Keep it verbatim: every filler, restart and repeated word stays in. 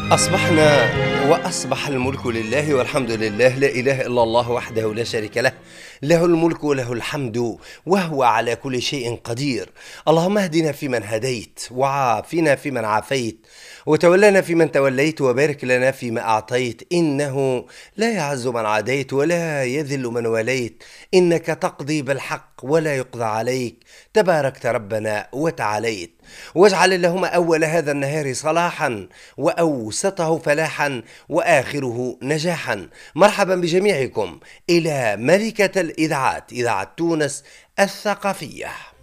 أصبحنا وأصبح الملك لله والحمد لله، لا إله إلا الله وحده لا شريك له، له الملك وله الحمد وهو على كل شيء قدير. اللهم اهدنا فيمن هديت، وعافنا فيمن عافيت، وتولنا فيمن توليت، وبارك لنا فيما أعطيت، إنه لا يعز من عاديت ولا يذل من واليت، إنك تقضي بالحق ولا يقضى عليك، تباركت ربنا وتعاليت. واجعل اللهم أول هذا النهار صلاحا، وأوسطه فلاحا، وآخره نجاحا. مرحبا بجميعكم إلى ملكة الإذاعات، إذاعة تونس الثقافية.